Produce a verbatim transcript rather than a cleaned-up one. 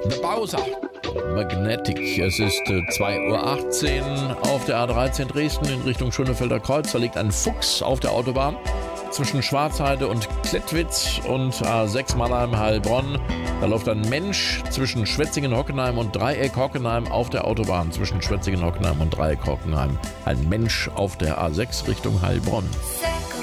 The Bowser. Magnetic. Es ist äh, zwei Uhr achtzehn auf der A dreizehn Dresden in Richtung Schönefelder Kreuz. Da liegt ein Fuchs auf der Autobahn zwischen Schwarzheide und Klettwitz und A sechs Mannheim-Heilbronn. Da läuft ein Mensch zwischen Schwetzingen-Hockenheim und Dreieck-Hockenheim auf der Autobahn zwischen Schwetzingen-Hockenheim und Dreieck-Hockenheim. Ein Mensch auf der A sechs Richtung Heilbronn.